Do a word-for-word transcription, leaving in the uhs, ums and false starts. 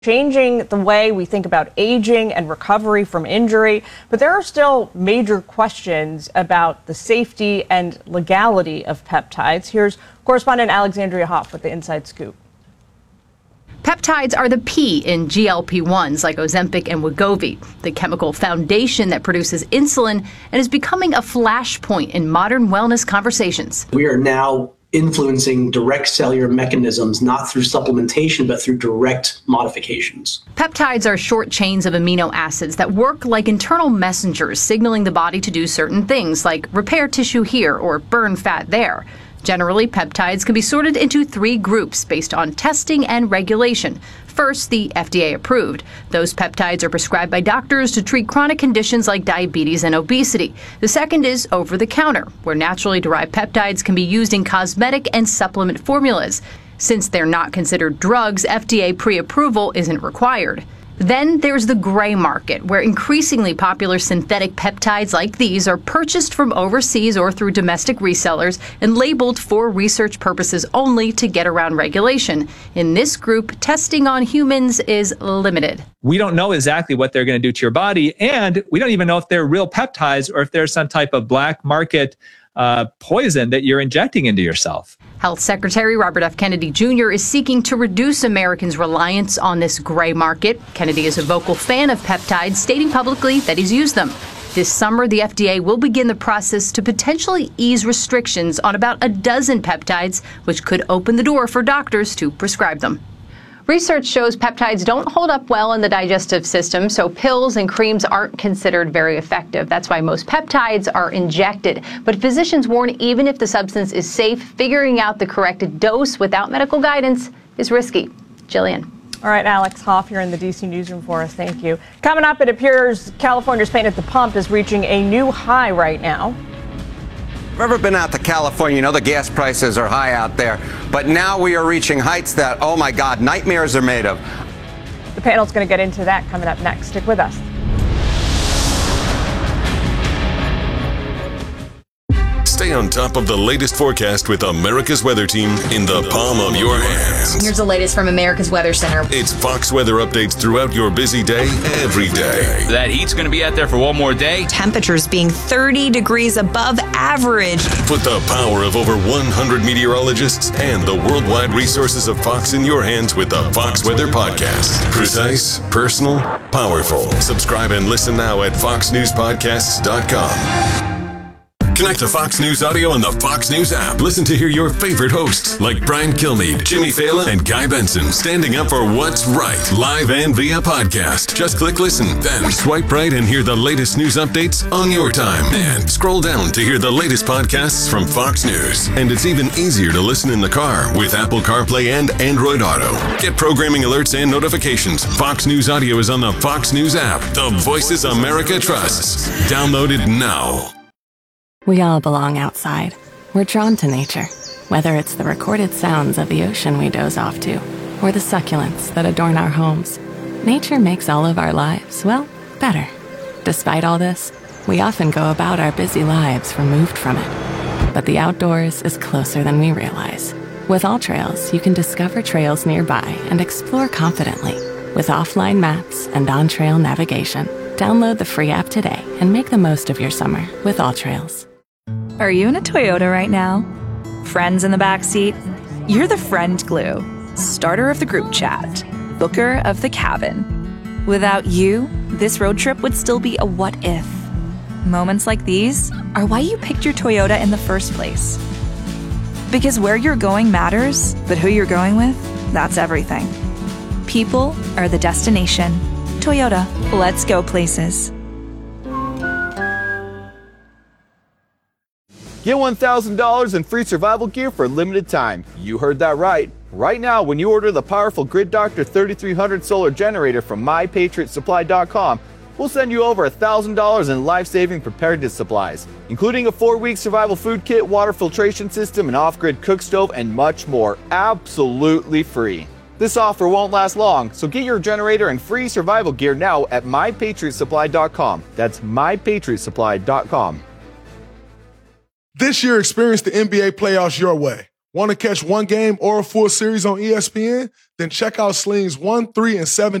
changing the way we think about aging and recovery from injury. But there are still major questions about the safety and legality of peptides. Here's correspondent Alexandria Hoff with the Inside Scoop. Peptides are the P in G L P ones like Ozempic and Wegovy, the chemical foundation that produces insulin and is becoming a flashpoint in modern wellness conversations. We are now influencing direct cellular mechanisms, not through supplementation, but through direct modifications. Peptides are short chains of amino acids that work like internal messengers, signaling the body to do certain things like repair tissue here or burn fat there. Generally, peptides can be sorted into three groups based on testing and regulation. First, the F D A approved. Those peptides are prescribed by doctors to treat chronic conditions like diabetes and obesity. The second is over-the-counter, where naturally derived peptides can be used in cosmetic and supplement formulas. Since they're not considered drugs, F D A pre-approval isn't required. Then there's the gray market, where increasingly popular synthetic peptides like these are purchased from overseas or through domestic resellers and labeled for research purposes only to get around regulation. In this group, testing on humans is limited. We don't know exactly what they're going to do to your body, and we don't even know if they're real peptides or if they're some type of black market uh, poison that you're injecting into yourself. Health Secretary Robert F. Kennedy Junior is seeking to reduce Americans' reliance on this gray market. Kennedy is a vocal fan of peptides, stating publicly that he's used them. This summer, the F D A will begin the process to potentially ease restrictions on about a dozen peptides, which could open the door for doctors to prescribe them. Research shows peptides don't hold up well in the digestive system, so pills and creams aren't considered very effective. That's why most peptides are injected. But physicians warn even if the substance is safe, figuring out the correct dose without medical guidance is risky. Jillian. All right, Alex Hoff here in the D C newsroom for us. Thank you. Coming up, it appears California's pain at the pump is reaching a new high right now. Ever been out to California, you know the gas prices are high out there, but now we are reaching heights that, oh my God, nightmares are made of. The panel's going to get into that coming up next. Stick with us. Stay on top of the latest forecast with America's Weather Team in the palm of your hands. Here's the latest from America's Weather Center. It's Fox weather updates throughout your busy day, every day. That heat's going to be out there for one more day. Temperatures being thirty degrees above average. Put the power of over one hundred meteorologists and the worldwide resources of Fox in your hands with the Fox Weather Podcast. Precise, personal, powerful. Subscribe and listen now at fox news podcasts dot com. Connect to Fox News Audio on the Fox News app. Listen to hear your favorite hosts like Brian Kilmeade, Jimmy Fallon, and Guy Benson standing up for what's right, live and via podcast. Just click listen, then swipe right and hear the latest news updates on your time. And scroll down to hear the latest podcasts from Fox News. And it's even easier to listen in the car with Apple CarPlay and Android Auto. Get programming alerts and notifications. Fox News Audio is on the Fox News app. The voices America trusts. Download it now. We all belong outside. We're drawn to nature, whether it's the recorded sounds of the ocean we doze off to, or the succulents that adorn our homes. Nature makes all of our lives, well, better. Despite all this, we often go about our busy lives removed from it. But the outdoors is closer than we realize. With AllTrails, you can discover trails nearby and explore confidently. With offline maps and on-trail navigation, download the free app today and make the most of your summer with AllTrails. Are you in a Toyota right now? Friends in the backseat? You're the friend glue, starter of the group chat, booker of the cabin. Without you, this road trip would still be a what if. Moments like these are why you picked your Toyota in the first place. Because where you're going matters, but who you're going with, that's everything. People are the destination. Toyota, let's go places. Get one thousand dollars in free survival gear for a limited time. You heard that right. Right now, when you order the powerful Grid Doctor thirty-three hundred solar generator from my patriot supply dot com, we'll send you over one thousand dollars in life-saving preparedness supplies, including a four-week survival food kit, water filtration system, an off-grid cook stove, and much more, absolutely free. This offer won't last long, so get your generator and free survival gear now at my patriot supply dot com. That's my patriot supply dot com. This year, experience the N B A playoffs your way. Want to catch one game or a full series on E S P N? Then check out Sling's one, three, and seven